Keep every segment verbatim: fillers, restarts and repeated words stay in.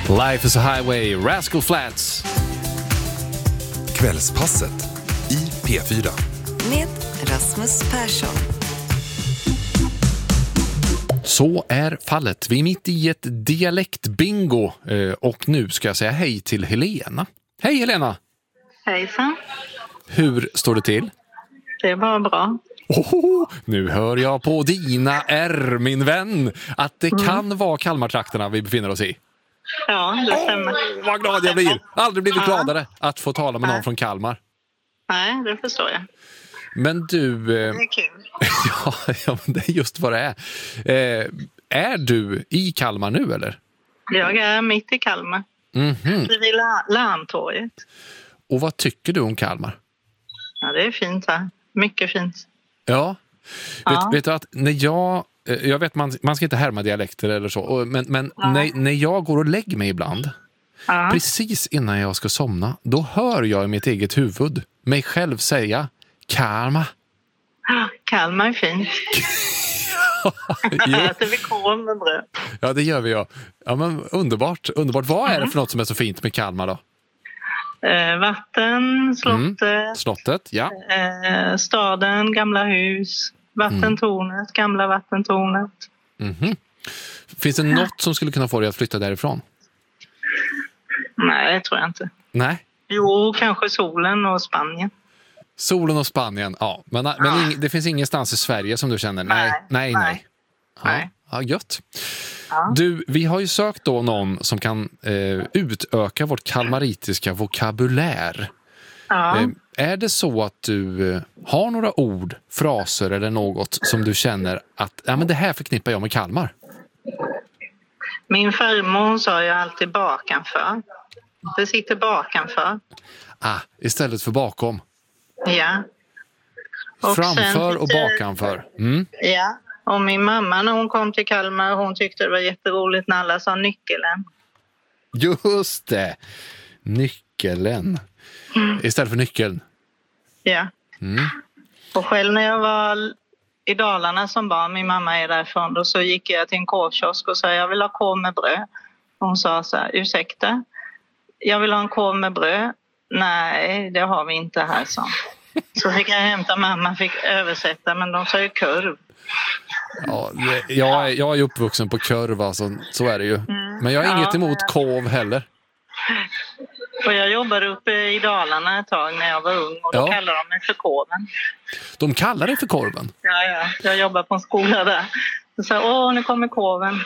Life is a highway, Rascal Flatts. Kvällspasset i P fyra. Med Rasmus Persson. Så är fallet. Vi är mitt i ett dialektbingo och nu ska jag säga hej till Helena. Hej Helena! Hejsan. Hur står det till? Det är bara bra. Oh, nu hör jag på dina R, min vän, att det Mm. kan vara Kalmartrakterna vi befinner oss i. Ja, det stämmer. Oh, vad glad jag blir! Aldrig blivit Ja. gladare att få tala med någon Nej. från Kalmar. Nej, det förstår jag. Men du... Eh, Det är kul. ja, ja, men det är just vad det är. Eh, är du i Kalmar nu, eller? Jag är mitt i Kalmar. Mhm. Vid La- Larmtorget. Och vad tycker du om Kalmar? Ja, det är fint här. Mycket fint. Ja. Ja. Vet, vet du att när jag... eh, Jag vet man, man ska inte härma dialekter eller så. och- Men, men när, när jag går och lägger mig ibland, Ja. precis innan jag ska somna, då hör jag i mitt eget huvud mig själv säga Kalmar. Kalmar är fint. Jo, Äter vi korv med bröd. ja, det gör vi ja. Ja, men underbart, underbart. Vad är det för något som är så fint med Kalmar då? Eh, vatten, slottet, Slottet, ja. eh, staden, gamla hus, vattentornet, gamla vattentornet. Mhm. Finns det något som skulle kunna få dig att flytta därifrån? Nej, det tror jag inte. Nej. Jo, kanske solen och Spanien. Solen och Spanien, ja. Men, men Ja. ing, det finns ingenstans i Sverige som du känner, nej, nej, nej. Nej. nej. Ja, Nej. ja, gött. Ja. Du, vi har ju sökt då någon som kan eh, utöka vårt kalmaritiska vokabulär. Ja. Eh, är det så att du eh, har några ord, fraser eller något som du känner att ja, men det här förknippar jag med Kalmar? Min farmor sa ju alltid bakanför. Det sitter bakanför. Ah, istället för bakom. Ja. Och Framför sen och tyckte- bakanför. Mm. Ja. Och min mamma när hon kom till Kalmar, hon tyckte det var jätteroligt när alla sa nyckeln. Just det. Nyckeln. Istället för nyckeln. Ja. Mm. Och själv när jag var i Dalarna som barn, min mamma är därifrån, då så gick jag till en korvkiosk och sa jag vill ha korv med bröd. Hon sa så här, ursäkta, jag vill ha en korv med bröd. Nej, det har vi inte här, så. Så fick jag hämta, mamma fick översätta, men de sa ju kurv. Ja, det- jag, är, jag är uppvuxen på kurv, alltså, så är det ju. Men jag har Ja, inget emot ja. kov heller. Och jag jobbade uppe i Dalarna ett tag när jag var ung och då Ja. kallade de mig för korven. De kallar det för korven. Ja, ja, jag jobbar på en skola där. Så sa åh, nu kommer korven.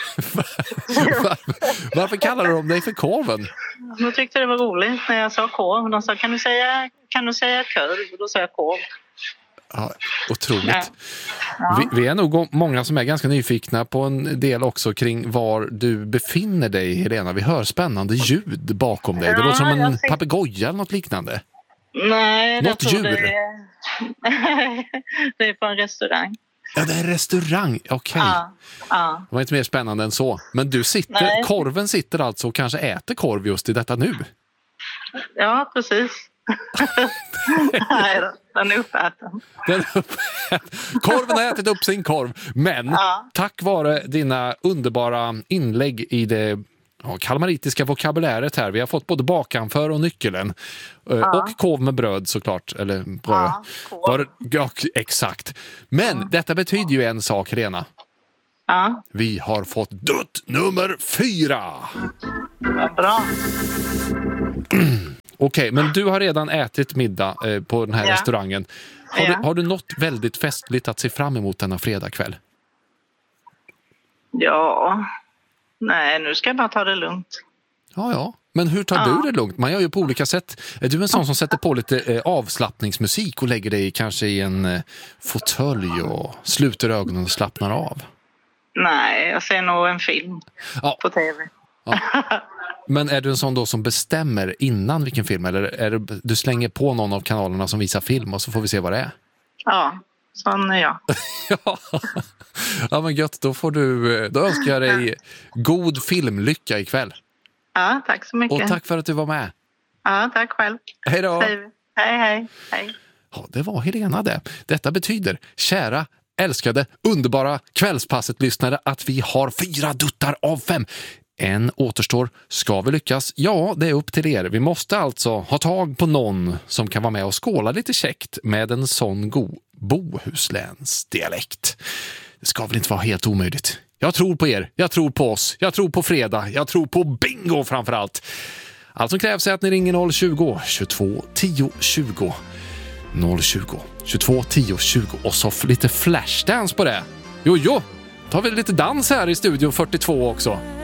Varför, varför kallar de dig för korven? De tyckte det var roligt när jag sa korv. De sa, kan du säga, kan du säga kurv? Och då sa jag korv. Ja, otroligt. Ja. Ja. Vi, vi är nog många som är ganska nyfikna på en del också kring var du befinner dig, Helena. Vi hör spännande ljud bakom dig. Det Ja, låter som en jag ser- papegoja eller något liknande. Nej, Något jag tror djur? det är... det är på en restaurang. Ja, det är en restaurang. Okej. Ja, ja. Det var inte mer spännande än så. Men du sitter, Nej. korven sitter alltså och kanske äter korv just i detta nu. ja, precis. Nej, den är uppäten. Den korven har ätit upp sin korv. Men Ja. tack vare dina underbara inlägg i det ja, kalmaritiska vokabuläret här. Vi har fått både bakanför och nyckeln. Ja. Och korv med bröd såklart. Eller bröd. Ja, korv. Var, ja, exakt. Men ja. Detta betyder ju en sak, Helena. Ja, Vi har fått dutt nummer fyra. vad bra. Okej, men du har redan ätit middag eh, på den här Ja. restaurangen. Har, Ja. du, har du något väldigt festligt att se fram emot denna fredagkväll? Ja, nej, nu ska jag bara ta det lugnt. Ja, ja. Men hur tar Ja. du det lugnt? Man gör ju på olika sätt. Är du en sån som sätter på lite eh, avslappningsmusik och lägger dig kanske i en eh, fåtölj och sluter ögonen och slappnar av? Nej, jag ser nog en film Ja. på tv. Men är du en sån då som bestämmer innan vilken film? Eller är det, du slänger på någon av kanalerna som visar film och så får vi se vad det är? Ja, sån är jag. Ja. Ja, men gött. Då, får du, då önskar jag dig god filmlycka ikväll. Ja, tack så mycket. Och tack för att du var med. Ja, tack själv. Hej då. Säger vi. Hej, hej, hej. Ja, det var Helena det. Detta betyder, kära, älskade, underbara kvällspasset-lyssnare, att vi har fyra duttar av fem. En återstår. Ska vi lyckas? Ja, det är upp till er. Vi måste alltså ha tag på någon som kan vara med och skåla lite käckt med en sån god Bohusläns dialekt. Det ska väl inte vara helt omöjligt. Jag tror på er. Jag tror på oss. Jag tror på fredag. Jag tror på bingo framförallt. Allt som krävs är att ni ringer noll tjugo, tjugotvå tio tjugo. noll tjugo, tjugotvå tio tjugo. Och så lite flashdance på det. Jo, jo. Tar vi lite dans här i studio fyrtiotvå också.